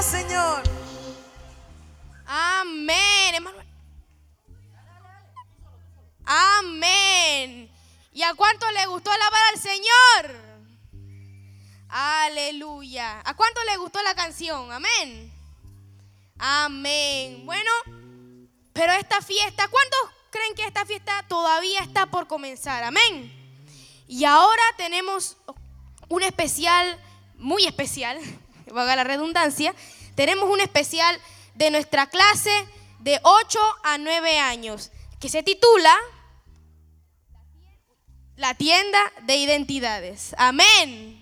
Señor. Amén, hermano. Amén. ¿Y a cuánto le gustó alabar al Señor? Aleluya. ¿A cuánto le gustó la canción? Amén. Amén. Bueno, pero esta fiesta, ¿cuántos creen que esta fiesta todavía está por comenzar? Amén. Y ahora tenemos un especial, muy especial, valga la redundancia. Tenemos un especial de nuestra clase de 8 a 9 años que se titula La tienda de identidades. Amén.